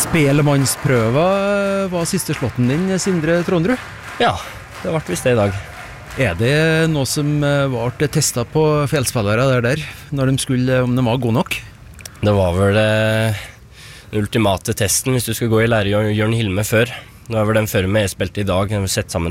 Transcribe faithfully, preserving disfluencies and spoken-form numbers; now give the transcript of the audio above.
Spelemannsprøva var siste slåtten din, Sindre Trondrud. Ja, det ble visst det i dag. Er det noe som ble testet på fjellspillere der der, når de skulle, om de var gode nok? Det var vel eh, den ultimate testen hvis du skulle gå i lære Jørn Hilme før. Det var vel den før vi spilte i dag, vi har sett sammen